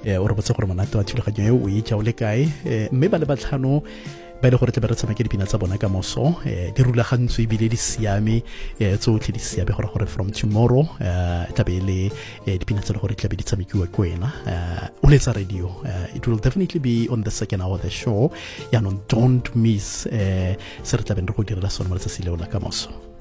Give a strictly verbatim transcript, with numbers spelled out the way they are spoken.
o re botse gore monate wa thulaganyo e o e ja o le kae mme ba le batlhano ba ile gore tle ba re tshameke dipina tsa bona ka moso di rulagantswe ebile di siame tsotlhe di siame gore gore from tomorrow tlabe le dipina tsa gore tlabe di tshamekiwa ko wena o letsa radio it will definitely be on the second hour of the show ya no don't miss se re tlabe re go direla sone mo letsatsing leo la ka moso.